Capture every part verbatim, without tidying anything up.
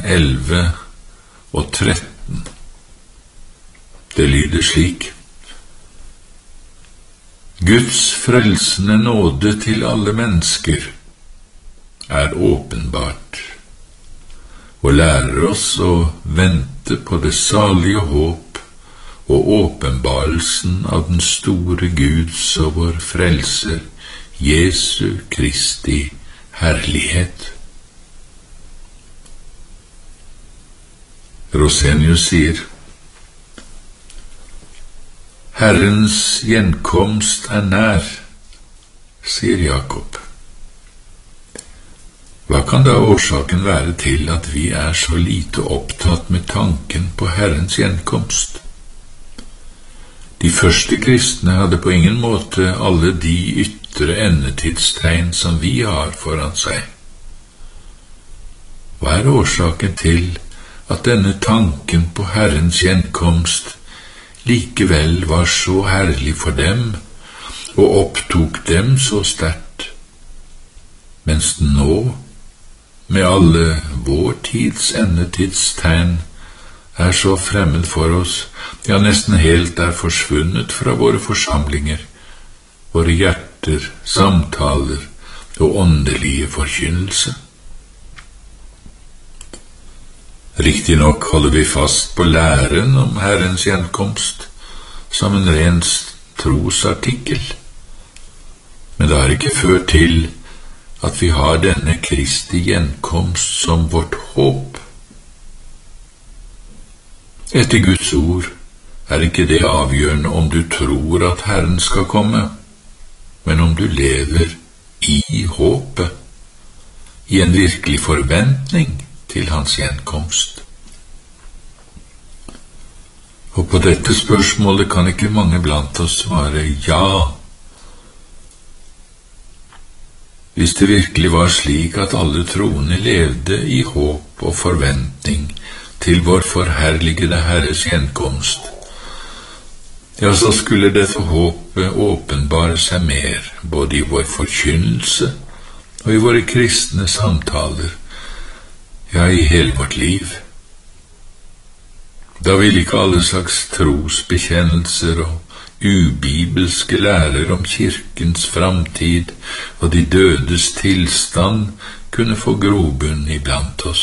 elleve og tretten. Det lyder slik: Guds frelsende nåde til alle mennesker er åpenbart, og lærer oss å vente på det salige håp og åpenbarelsen av den store Guds og vår frelser, Jesu Kristi herlighet. Rosenius sier: Herrens gjenkomst er nær, sier Jakob. Hva kan da årsaken være til at vi er så lite opptatt med tanken på Herrens gjenkomst? De første kristne hadde på ingen måte alle de ytre endetidstegn som vi har foran seg. Hva er årsaken til at denne tanken på Herrens gjenkomst likevel var så herlig for dem og opptok dem så sterkt, mens den nå, med alle vår tids endetidstegn, er så fremmed for oss, ja, nesten helt er forsvunnet fra våre forsamlinger, våre hjerter, samtaler og åndelige forkynnelse. Riktig nok holder vi fast på læren om Herrens gjenkomst som en ren trosartikkel, men det har ikke ført til at vi har denne Kristi gjenkomst som vårt håp. Etter Guds ord er ikke det avgjørende om du tror at Herren skal komme, men om du lever i håpet, i en virkelig forventning til hans gjenkomst. Og på dette spørsmålet kan ikke mange blant oss svare ja. Hvis det virkelig var slik at alle troende levde i håp og forventning til vår forherligede Herres gjenkomst, ja, så skulle dette håpet åpenbare seg mer, både i vår forkynnelse og i våre kristne samtaler, ja, i hele vårt liv. Da vil ikke alle slags trosbekjennelser og ubibelske lærer om kirkens framtid og de dødes tilstand kunne få grobunn iblant oss.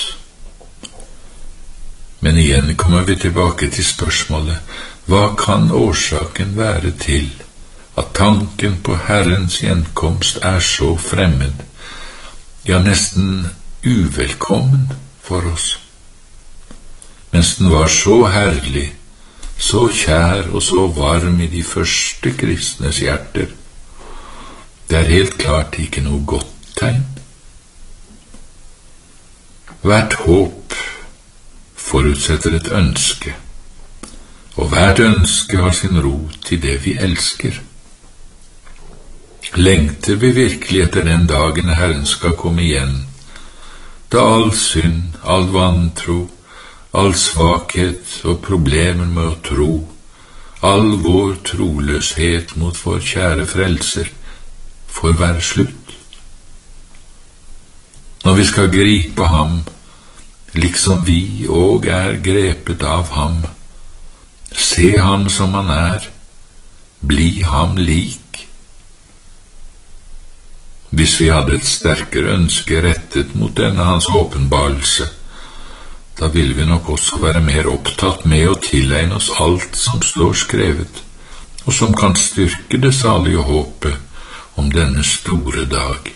Men igjen kommer vi tilbake til spørsmålet: hva kan årsaken være til at tanken på Herrens gjenkomst er så fremmed, ja, nesten uvelkommen for oss, mens den var så herlig, så kjær og så varm i de første kristnes hjerter? Det er helt klart ikke noe godt tegn. Hvert håp forutsetter et ønske, og hvert ønske har sin rot i det vi elsker. Lengter vi virkelig etter den dagen Herren skal komme igjen, da all synd, all vantro, all svakhet og problemer med å tro, all vår troløshet mot vår kjære frelser, får være slutt? Når vi skal gripe ham, liksom vi og er grepet av ham, se ham som han er, bli ham lik. Hvis vi hadde et sterkere ønske rettet mot denne hans åpenbarelse, da ville vi nok også være mer opptatt med å tilegne oss alt som står skrevet, og som kan styrke det salige håpet om denne store dag.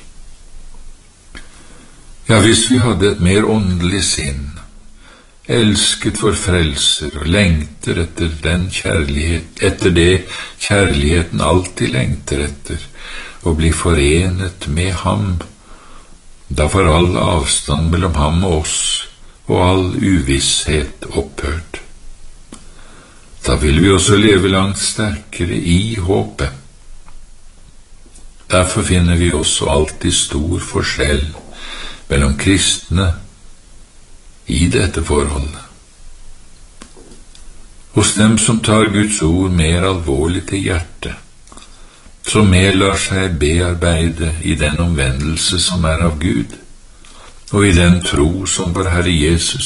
Ja, hvis vi hadde et mer åndelig sinn, elsket for frelser og lengter etter den kjærlighet, etter det kjærligheten alltid lengter etter, og bli forenet med ham, da får all avstand mellom ham og oss og all uvisshet opphørt. Da vil vi også leve langt sterkere i håpet. Derfor finner vi også alltid stor forskjell mellom kristne i dette forholdet. Hos dem som tar Guds ord mer alvorlig til hjertet, som mer lar seg bearbeide i den omvendelse som er av Gud, og i den tro som vår Herre Jesus